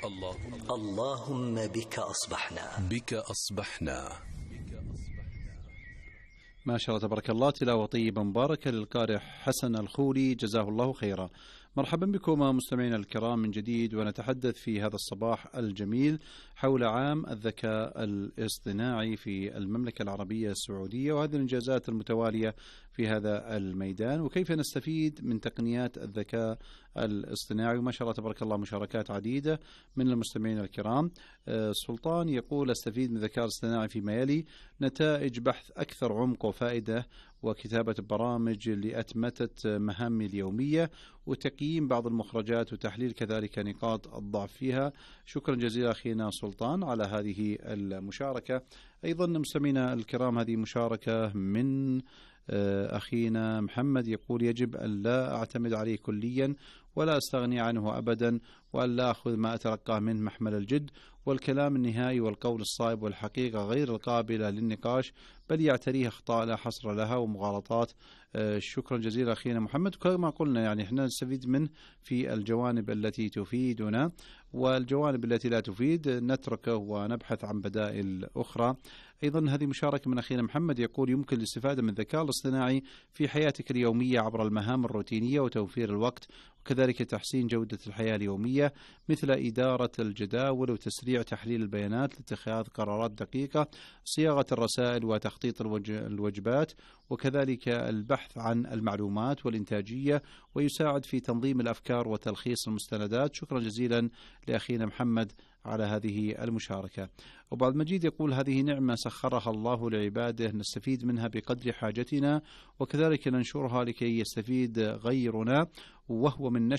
اللهم بك أصبحنا. ما شاء الله تبارك الله، تلاوة طيبة مباركة للقارئ حسن الخولي جزاه الله خيرا. مرحبا بكم مستمعينا الكرام من جديد، ونتحدث في هذا الصباح الجميل حول عام الذكاء الاصطناعي في المملكة العربية السعودية، وهذه الإنجازات المتوالية في هذا الميدان، وكيف نستفيد من تقنيات الذكاء الاصطناعي. وما شاء الله تبارك الله مشاركات عديدة من المستمعين الكرام. سلطان يقول: استفيد من الذكاء الاصطناعي فيما يلي: نتائج بحث أكثر عمق وفائدة، وكتابة برامج لأتمتة مهامي اليومية، وتقييم بعض المخرجات، وتحليل كذلك نقاط الضعف فيها. شكرا جزيلا أخينا سلطان على هذه المشاركة. أيضا مستمعينا الكرام، هذه مشاركة من أخينا محمد، يقول: يجب أن لا أعتمد عليه كليا ولا أستغني عنه أبدا، وأن لا أخذ ما أتلقاه منه محمل الجد، والكلام النهائي والقول الصائب والحقيقة غير القابلة للنقاش، بل يعتريها أخطاء لا حصر لها ومغالطات. شكرا جزيلا أخينا محمد. كما قلنا يعني احنا نستفيد منه في الجوانب التي تفيدنا، والجوانب التي لا تفيد نتركه ونبحث عن بدائل أخرى. أيضا هذه مشاركة من أخينا محمد، يقول: يمكن الاستفادة من الذكاء الاصطناعي في حياتك اليومية عبر المهام الروتينية وتوفير الوقت، وكذلك تحسين جودة الحياة اليومية، مثل إدارة الجداول وتسريع تحليل البيانات لاتخاذ قرارات دقيقة، صياغة الرسائل وتخطيط الوجبات، وكذلك البحث عن المعلومات والإنتاجية، ويساعد في تنظيم الأفكار وتلخيص المستندات. شكرا جزيلا لأخينا محمد على هذه المشاركة. وبعد مجيد يقول: هذه نعمة سخرها الله لعباده، نستفيد منها بقدر حاجتنا، وكذلك ننشرها لكي يستفيد غيرنا، وهو من نشر